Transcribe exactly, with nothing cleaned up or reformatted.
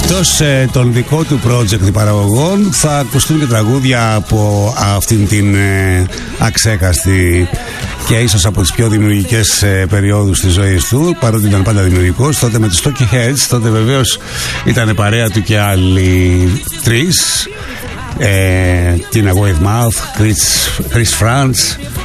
Εκτός ε, των δικών του project παραγωγών, θα ακουστούν και τραγούδια από αυτήν την ε, αξέκαστη και ίσως από τις πιο δημιουργικές ε, περιόδους της ζωής του, παρότι ήταν πάντα δημιουργικός. Τότε με τους Talking Heads, τότε βεβαίως ήταν παρέα του και άλλοι τρεις, ε, Tina Weymouth, Chris, Chris Frantz,